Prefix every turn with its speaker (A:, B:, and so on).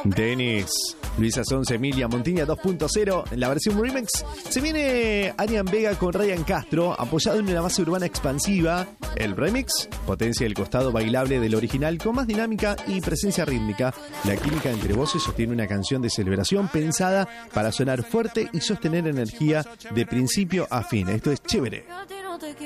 A: Denis, Luisa Sonce, Emilia Montiña 2.0 en la versión remix. Se viene Arian Vega con Ryan Castro, apoyado en una base urbana expansiva. El remix potencia el costado bailable del original con más dinámica y presencia rítmica. La química entre voces sostiene una canción de celebración pensada para sonar fuerte y sostener energía de principio a fin. Esto es chévere.